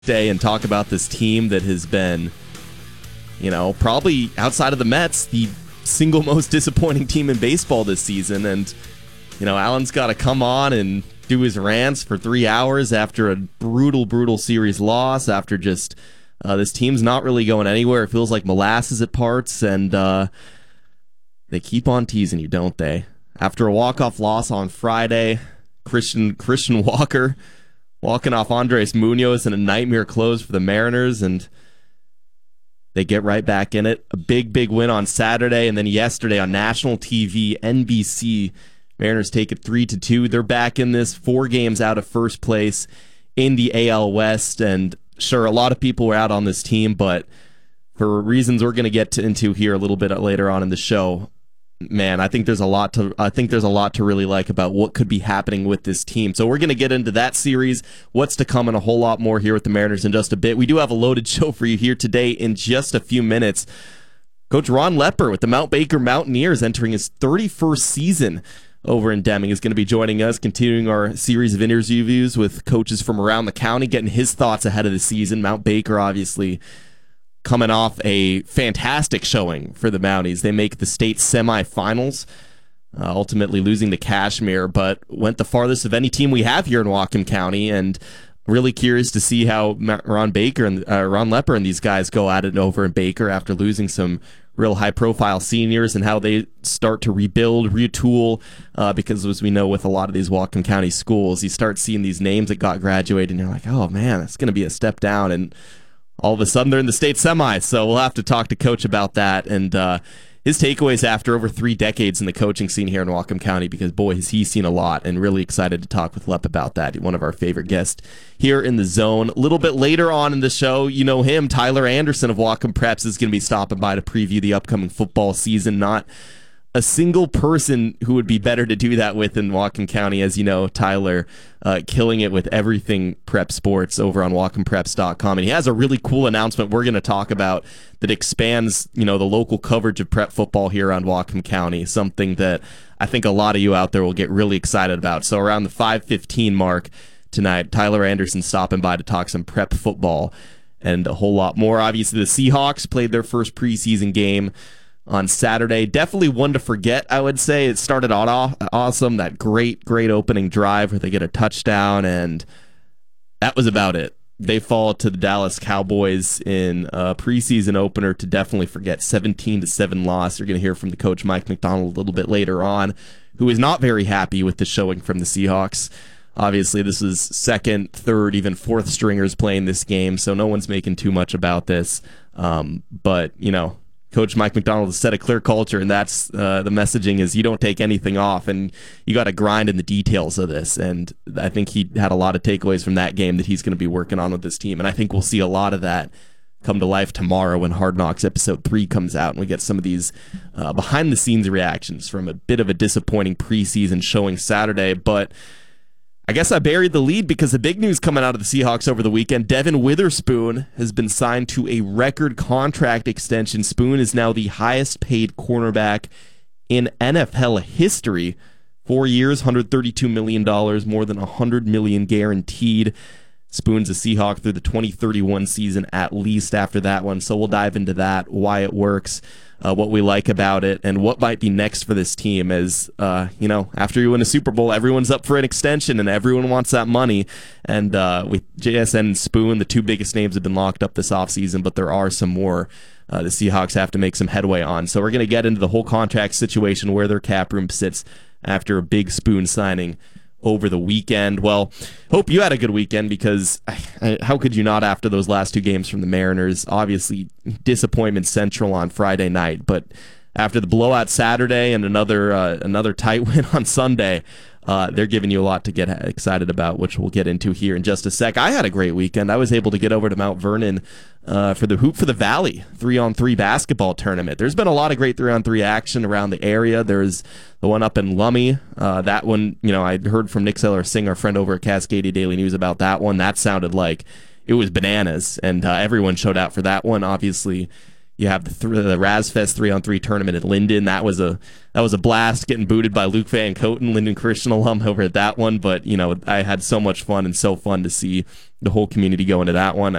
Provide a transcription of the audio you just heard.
day and talk about this team that has been, probably outside of the Mets, the single most disappointing team in baseball this season. And, Alan's got to come on and do his rants for 3 hours after a brutal series loss, after just this team's not really going anywhere. It feels like molasses at parts, and they keep on teasing you, don't they? After a walk-off loss on Friday, Christian Walker walking off Andres Munoz in a nightmare close for the Mariners, and they get right back in it. A big win on Saturday, and then yesterday on national TV, NBC, Mariners take it 3-2. They're back in this, 4 games out of first place in the AL West, and sure, a lot of people were out on this team, but for reasons we're going to get into here a little bit later on in the show, man, I think there's a lot to really like about what could be happening with this team. So we're going to get into that series, what's to come, and a whole lot more here with the Mariners in just a bit. We do have a loaded show for you here today in just a few minutes. Coach Ron Lepper with the Mount Baker Mountaineers entering his 31st season over in Deming is going to be joining us, continuing our series of interviews with coaches from around the county, getting his thoughts ahead of the season. Mount Baker, obviously, coming off a fantastic showing for the Mounties. They make the state semifinals, ultimately losing to Cashmere, but went the farthest of any team we have here in Whatcom County, and really curious to see how Ron Lepper and these guys go at it over in Baker after losing some real high-profile seniors, and how they start to rebuild, retool, because as we know with a lot of these Whatcom County schools, you start seeing these names that got graduated, and you're like, oh man, it's going to be a step down, and all of a sudden they're in the state semis. So we'll have to talk to Coach about that, and his takeaways after over 3 decades in the coaching scene here in Whatcom County, because boy, has he seen a lot, and really excited to talk with Lep about that. One of our favorite guests here in the zone. A little bit later on in the show, you know him, Tyler Anderson of Whatcom Preps is going to be stopping by to preview the upcoming football season. Not a single person who would be better to do that with in Whatcom County. As you know, Tyler killing it with everything prep sports over on WhatcomPreps.com. And he has a really cool announcement we're going to talk about that expands, the local coverage of prep football here on Whatcom County, something that I think a lot of you out there will get really excited about. So around the 5:15 mark tonight, Tyler Anderson stopping by to talk some prep football and a whole lot more. Obviously, the Seahawks played their first preseason game on Saturday. Definitely one to forget, I would say. It started out awesome, that great opening drive where they get a touchdown, and that was about it. They fall to the Dallas Cowboys in a preseason opener to definitely forget. 17-7 loss. You're going to hear from the coach, Mike McDonald, a little bit later on, who is not very happy with the showing from the Seahawks. Obviously, this is second, third, even fourth stringers playing this game, so no one's making too much about this. But, Coach Mike McDonald has set a clear culture, and that's the messaging is you don't take anything off, and you got to grind in the details of this. And I think he had a lot of takeaways from that game that he's going to be working on with this team. And I think we'll see a lot of that come to life tomorrow when Hard Knocks Episode 3 comes out, and we get some of these behind-the-scenes reactions from a bit of a disappointing preseason showing Saturday. But I guess I buried the lead because the big news coming out of the Seahawks over the weekend, Devin Witherspoon has been signed to a record contract extension. Spoon is now the highest paid cornerback in NFL history. 4 years, $132 million, more than $100 million guaranteed. Spoon's a Seahawk through the 2031 season at least after that one. So we'll dive into that, why it works, what we like about it, and what might be next for this team. As after you win a Super Bowl, everyone's up for an extension and everyone wants that money. And with JSN and Spoon, the 2 biggest names have been locked up this offseason, but there are some more the Seahawks have to make some headway on. So we're going to get into the whole contract situation, where their cap room sits after a big Spoon signing over the weekend. Well, hope you had a good weekend, because how could you not after those last 2 games from the Mariners? Obviously, disappointment central on Friday night, but after the blowout Saturday and another tight win on Sunday, they're giving you a lot to get excited about, which we'll get into here in just a sec. I had a great weekend. I was able to get over to Mount Vernon for the Hoop for the Valley 3-on-3 basketball tournament. There's been a lot of great 3-on-3 action around the area. There's the one up in Lummi. That one, I heard from Nick Seller-Singh, our friend over at Cascadia Daily News, about that one. That sounded like it was bananas, and everyone showed out for that one. Obviously, You have the Razfest 3-on-3 tournament at Linden. That was a blast, getting booted by Luke Van Coten, Linden Christian alum, over at that one. But I had so much fun, and so fun to see the whole community go into that one.